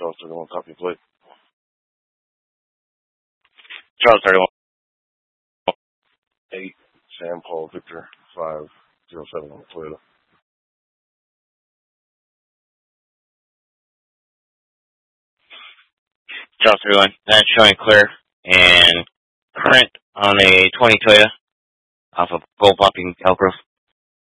Charles 31, copy plate. Charles 31. 8, Sam Paul Victor 507 on Toyota. Charles 31. That's showing clear and current on a 20 Toyota off of Gold Popping Elk Grove.